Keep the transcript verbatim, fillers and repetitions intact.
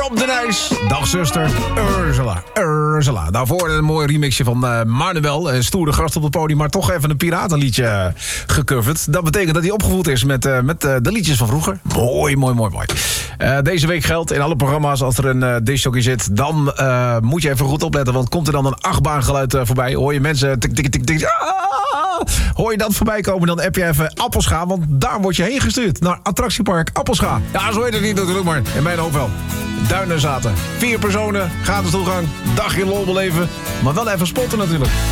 op de Nijs. Dag zuster, Ursula. Ursula. Daarvoor een mooi remixje van uh, Manuel. Uh, stoere gast op het podium, maar toch even een piratenliedje uh, gecoverd. Dat betekent dat hij opgevoed is met, uh, met uh, de liedjes van vroeger. Mooi, mooi, mooi, mooi. Uh, deze week geldt in alle programma's, als er een uh, discjockey zit, dan uh, moet je even goed opletten, want komt er dan een achtbaangeluid uh, voorbij, hoor je mensen tik, tik, tik, tik, ah, hoor je dat voorbij komen, dan app je even Appelscha, want daar word je heen gestuurd, naar attractiepark Appelscha. Ja, zo heet het niet natuurlijk, maar in mijn hoofd wel. Duinen zaten. Vier personen, gratis toegang, dagje lol beleven, maar wel even spotten natuurlijk.